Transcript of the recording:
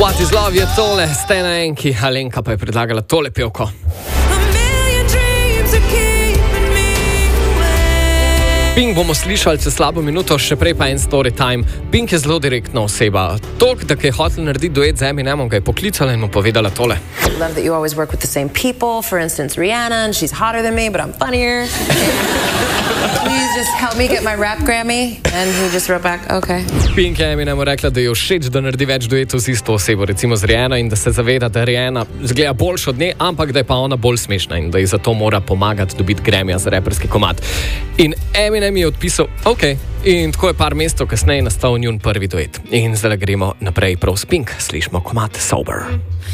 What is love je tole, ste na enki, Alenka pa je predlagala tole pevko. Pink bomo slišali čez slabo minuto, še prej pa en story time. Pink je zelo direktna oseba. Toliko, da je hotel narediti duet z Eminemom, ga je poklicala in mu povedala tole. Love that you always work with the same people. For instance, Rihanna, and she's hotter than me, but I'm funnier. Please just help me get my rap Grammy. And he just wrote back, okay. Pink je Eminemu rekla, da je všeč, da naredi več duetov z isto osebo, recimo z Rihanno, in da se zaveda, da Rihanna zgleda boljša od nje, ampak da je pa ona bolj smešna in da ji zato mora pomagati dobiti Grammyja za raperski komad. In Eminem je odpisal, ok. In tako je par mesecev kasneje nastal njun prvi duet. In zdaj gremo naprej prav s Pink, slišimo komad Sober.